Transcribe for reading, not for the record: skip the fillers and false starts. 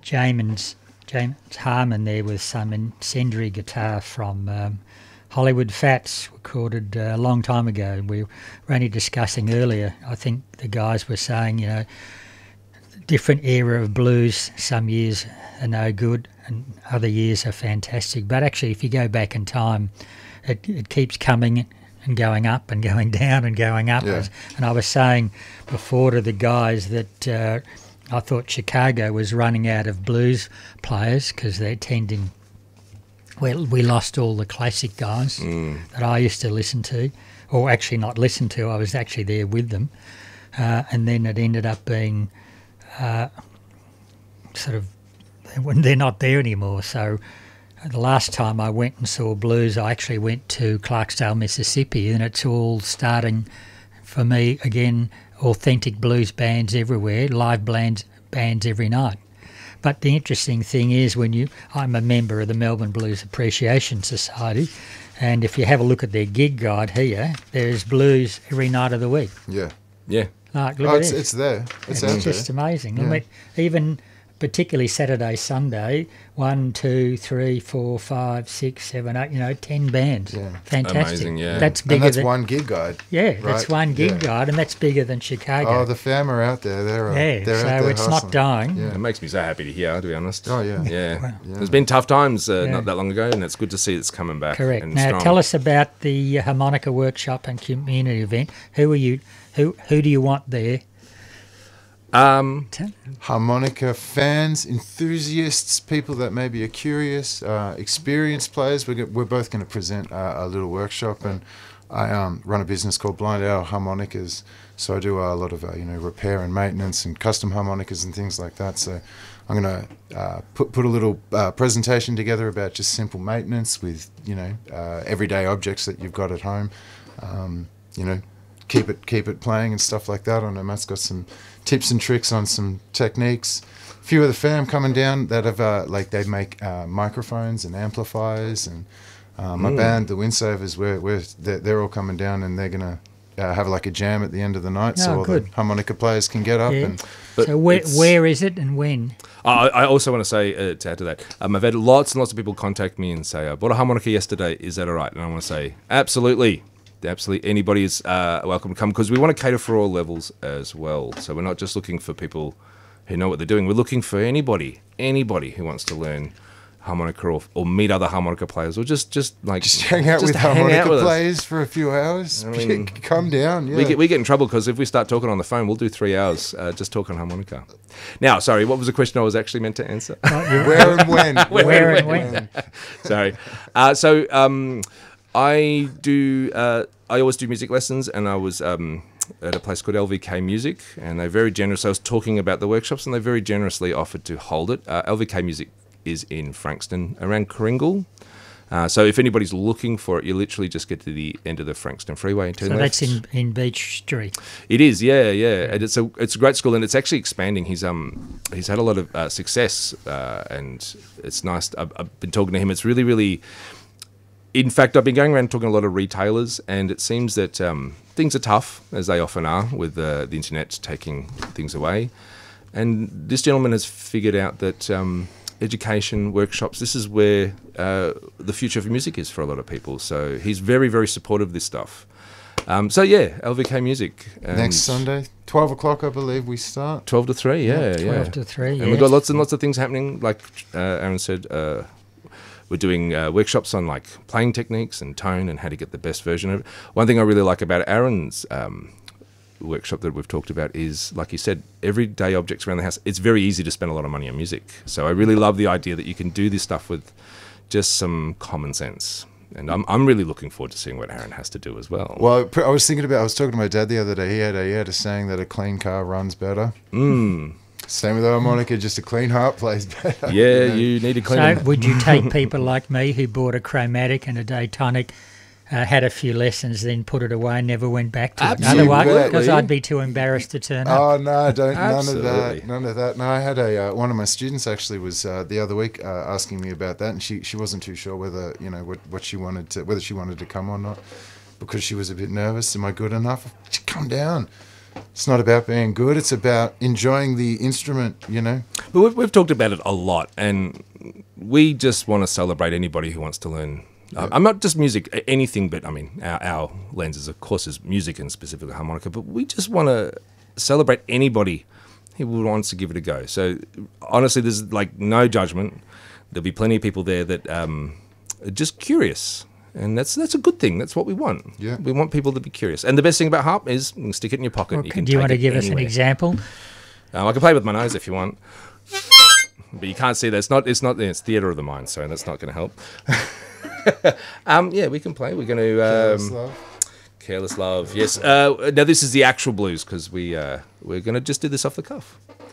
James Harmon there with some incendiary guitar from Hollywood Fats, recorded a long time ago. We were only discussing earlier, I think the guys were saying, you know, different era of blues, some years are no good and other years are fantastic. But actually, if you go back in time, it keeps coming and going up and going down and going up. Yeah. And I was saying before to the guys that I thought Chicago was running out of blues players because they're tending... Well, we lost all the classic guys that I used to listen to, or actually not listen to, I was actually there with them. And then it ended up being sort of... They're not there anymore, so... The last time I went and saw blues, I actually went to Clarksdale, Mississippi, and it's all starting, for me, again, authentic blues bands everywhere, live bands every night. But the interesting thing is I'm a member of the Melbourne Blues Appreciation Society, and if you have a look at their gig guide here, there's blues every night of the week. Yeah. Yeah. Like, look at this. It's there. It's out just there. amazing. Yeah. I mean, even... particularly Saturday, Sunday, 1, 2, 3, 4, 5, 6, 7, 8, 10 bands. Yeah. Fantastic. Amazing, yeah. That's And bigger that's than... one gig guide. Yeah, that's right? one gig Yeah. guide, and that's bigger than Chicago. Oh, the fam are out there. They're out so there it's hustling. not dying. Yeah. It makes me so happy to hear, to be honest. Oh, yeah. Yeah. Wow. Yeah. There's been tough times Yeah. not that long ago, and it's good to see it's coming back. Correct. And Now, strong. tell us about the harmonica workshop and community event. Who are you? Who do you want there? Harmonica fans, enthusiasts, people that maybe are curious, experienced players. We're both going to present a little workshop, and I run a business called Blind Owl Harmonicas, so I do a lot of repair and maintenance and custom harmonicas and things like that. So I'm going to put a little presentation together about just simple maintenance with everyday objects that you've got at home. Keep it playing and stuff like that. I know Matt's got some tips and tricks on some techniques. A few of the fam coming down that have they make microphones and amplifiers, and my band, the Windsavers, they're all coming down, and they're gonna have like a jam at the end of the night, so all good. the harmonica players can get up. Yeah. And So where is it and when? I also want to say, to add to that, I've had lots and lots of people contact me and say, I bought a harmonica yesterday, is that all right? And I want to say, absolutely. Absolutely, anybody is welcome to come, because we want to cater for all levels as well. So we're not just looking for people who know what they're doing. We're looking for anybody who wants to learn harmonica or meet other harmonica players, or just hang out with hang harmonica out with us. players for a few hours. I mean, come down. Yeah. We get in trouble because if we start talking on the phone, we'll do 3 hours just talking harmonica. Now, sorry, what was the question I was actually meant to answer? Where and when? Where and when? Sorry. I do. I always do music lessons, and I was at a place called LVK Music, and they're very generous. I was talking about the workshops, and they very generously offered to hold it. LVK Music is in Frankston, around Kringle. So if anybody's looking for it, you literally just get to the end of the Frankston Freeway and turn So left. that's in Beach Street. It is, yeah. And it's a great school, and it's actually expanding. He's had a lot of success, and it's nice. I've been talking to him. It's really, really. In fact, I've been going around talking to a lot of retailers, and it seems that things are tough, as they often are, with the internet taking things away. And this gentleman has figured out that education, workshops, this is where the future of music is for a lot of people. So he's very, very supportive of this stuff. LVK Music. Next Sunday, 12 o'clock, I believe we start. 12 to 3, yeah. 12 to 3, And we've got lots and lots of things happening, like Aaron said. We're doing workshops on like playing techniques and tone and how to get the best version of it. One thing I really like about Aaron's workshop that we've talked about is, like you said, everyday objects around the house. It's very easy to spend a lot of money on music. So I really love the idea that you can do this stuff with just some common sense. And I'm really looking forward to seeing what Aaron has to do as well. Well, I was talking to my dad the other day. He had a saying that a clean car runs better. Same with the harmonica, just a clean heart plays better. Yeah, you need to clean So them. would you take people like me who bought a chromatic and a Daytonic, had a few lessons, then put it away and never went back to it? Absolutely. Otherwise, because I'd be too embarrassed to turn up. Oh no, don't Absolutely. none of that. No, I had one of my students actually was the other week asking me about that, and she wasn't too sure whether what she wanted to, whether she wanted to come or not, because she was a bit nervous. Am I good enough? Come down. It's not about being good. It's about enjoying the instrument, We've talked about it a lot, and we just want to celebrate anybody who wants to learn. I'm not just music, anything, but I mean, our lenses, of course, is music and specifically harmonica, but we just want to celebrate anybody who wants to give it a go. So honestly, there's like no judgment. There'll be plenty of people there that are just curious. And that's a good thing. That's what we want. Yeah. We want people to be curious. And the best thing about harp is you can stick it in your pocket. Well, You can do you want to take it give us an anywhere. example? I can play with my nose if you want. But you can't see that. It's theatre of the mind, so that's not going to help. Yeah, we can play. We're going to... Careless Love. Careless Love, yes. Now this is the actual blues because we're going to just do this off the cuff.